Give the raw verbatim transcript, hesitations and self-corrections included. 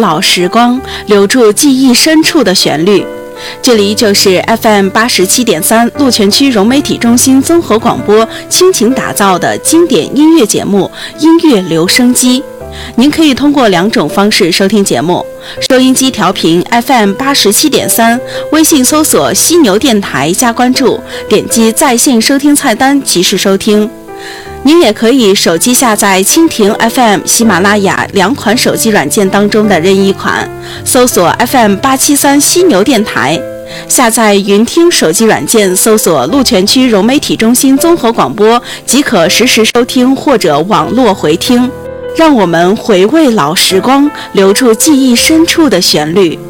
老时光，留住记忆深处的旋律。这里就是 F M 八十七点三鹿泉区融媒体中心综合广播倾情打造的经典音乐节目《音乐留声机》。您可以通过两种方式收听节目：收音机调频 F M 八十七点三，微信搜索犀牛电台加关注，点击在线收听菜单即时收听。您也可以手机下载蜻蜓 F M、喜马拉雅两款手机软件当中的任意款，搜索 F M 八七三犀牛电台，下载云听手机软件，搜索鹿泉区融媒体中心综合广播，即可实时收听或者网络回听。让我们回味老时光，留住记忆深处的旋律。